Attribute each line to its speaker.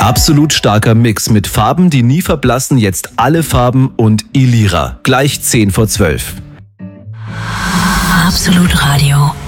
Speaker 1: Absolut starker Mix mit Farben, die nie verblassen. Jetzt alle Farben und Ilira. Gleich 10 vor 12.
Speaker 2: Absolut Radio.